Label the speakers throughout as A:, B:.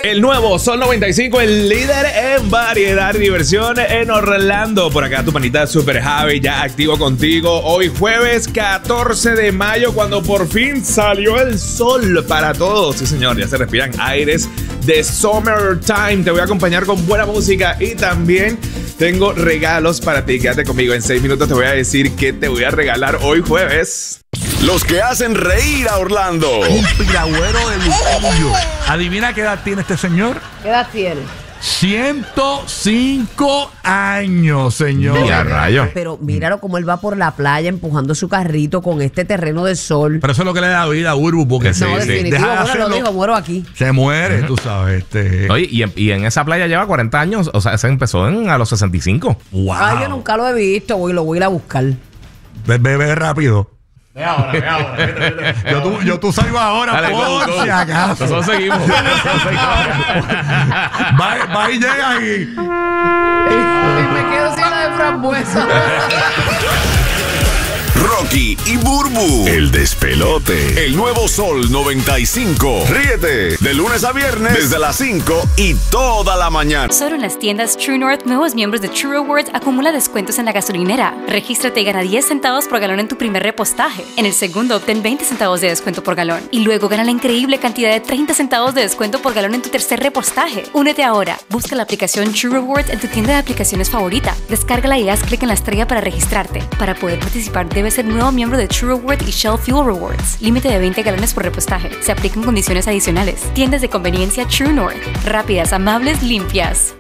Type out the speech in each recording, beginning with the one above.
A: El nuevo Sol 95, el líder en variedad y diversión en Orlando. Por acá tu panita Super Javi, ya activo contigo. Hoy jueves 14 de mayo, cuando por fin salió el sol para todos. Sí, señor, ya se respiran aires de summertime. Te voy a acompañar con buena música y también tengo regalos para ti. Quédate conmigo, en 6 minutos te voy a decir qué te voy a regalar hoy jueves.
B: Los que hacen reír a Orlando.
C: Un piragüero de Luquillo. Adivina qué edad tiene este señor.
D: ¿Qué edad tiene?
C: 105 años, señor.
A: Ya, rayo.
D: Pero míralo como él va por la playa empujando su carrito con este terreno de sol.
C: Pero eso es lo que le da vida a Burbu, porque
A: Sí,
D: No,
A: sí.
D: definitivo,
C: Deja de
D: bueno, lo
C: hacerlo.
D: digo, muero aquí.
C: Se muere, tú sabes.
A: Oye, y en esa playa lleva 40 años. O sea, se empezó a los 65.
C: Wow.
D: Ay, yo nunca lo he visto, lo voy a ir a buscar.
C: Ve rápido.
A: Ve ahora.
C: Tú salgo ahora,
A: Dale,
C: por
A: go.
C: si acaso.
A: Nosotros seguimos.
C: Va y llega ahí.
D: Me quedo sin la de frambuesa.
B: Rocky y Burbu. El despelote. El nuevo Sol 95. Ríete de lunes a viernes desde las 5 y toda la mañana.
E: Solo en las tiendas True North, nuevos miembros de True Rewards acumula descuentos en la gasolinera. Regístrate y gana 10 centavos por galón en tu primer repostaje. En el segundo, obtén 20 centavos de descuento por galón. Y luego gana la increíble cantidad de 30 centavos de descuento por galón en tu tercer repostaje. Únete ahora. Busca la aplicación True Rewards en tu tienda de aplicaciones favorita. Descárgala y haz clic en la estrella para registrarte. Para poder participar, debes ser nuevo miembro de True Rewards y Shell Fuel Rewards. Límite de 20 galones por repostaje. Se aplican condiciones adicionales. Tiendas de conveniencia True North. Rápidas, amables, limpias.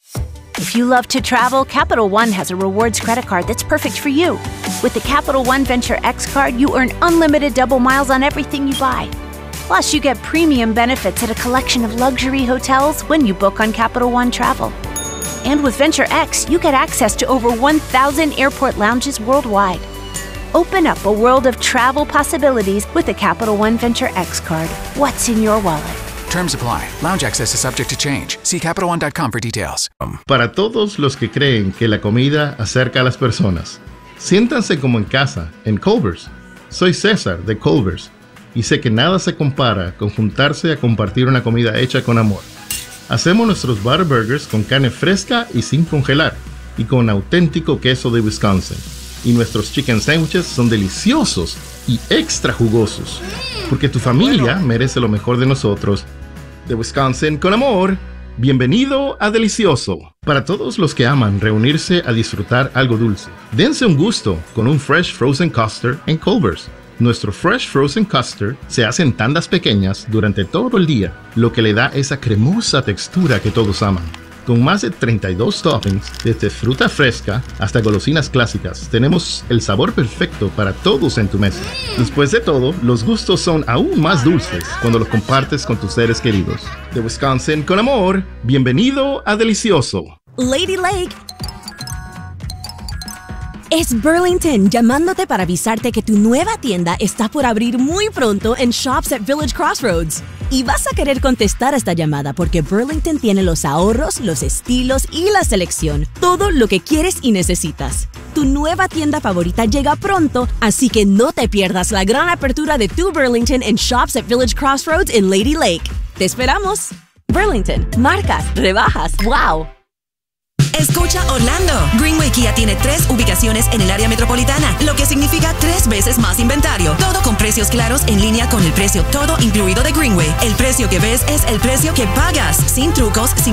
F: If you love to travel, Capital One has a rewards credit card that's perfect for you. With the Capital One Venture X card, you earn unlimited double miles on everything you buy. Plus, you get premium benefits at a collection of luxury hotels when you book on Capital One Travel. And with Venture X, you get access to over 1,000 airport lounges worldwide. Open up a world of travel possibilities with the Capital One Venture X card. What's in your wallet?
G: Terms apply. Lounge access is subject to change. See CapitalOne.com for details.
H: Para todos los que creen que la comida acerca a las personas, siéntanse como en casa, en Culver's. Soy César de Culver's y sé que nada se compara con juntarse a compartir una comida hecha con amor. Hacemos nuestros butter burgers con carne fresca y sin congelar y con auténtico queso de Wisconsin. Y nuestros chicken sandwiches son deliciosos y extra jugosos, porque tu familia merece lo mejor de nosotros. De Wisconsin con amor, bienvenido a Delicioso. Para todos los que aman reunirse a disfrutar algo dulce, dense un gusto con un Fresh Frozen Custard en Culver's. Nuestro Fresh Frozen Custard se hace en tandas pequeñas durante todo el día, lo que le da esa cremosa textura que todos aman. Con más de 32 toppings, desde fruta fresca hasta golosinas clásicas, tenemos el sabor perfecto para todos en tu mesa. Después de todo, los gustos son aún más dulces cuando los compartes con tus seres queridos. De Wisconsin con amor, bienvenido a Delicioso.
I: Lady Lake es Burlington, llamándote para avisarte que tu nueva tienda está por abrir muy pronto en Shops at Village Crossroads. Y vas a querer contestar a esta llamada porque Burlington tiene los ahorros, los estilos y la selección. Todo lo que quieres y necesitas. Tu nueva tienda favorita llega pronto, así que no te pierdas la gran apertura de tu Burlington en Shops at Village Crossroads en Lady Lake. ¡Te esperamos! Burlington, marcas, rebajas, ¡wow!
J: Escucha Orlando. Greenway Kia tiene 3 ubicaciones en el área metropolitana, lo que significa 3 veces más inventario. Todo con precios claros en línea con el precio todo incluido de Greenway. El precio que ves es el precio que pagas, sin trucos, sin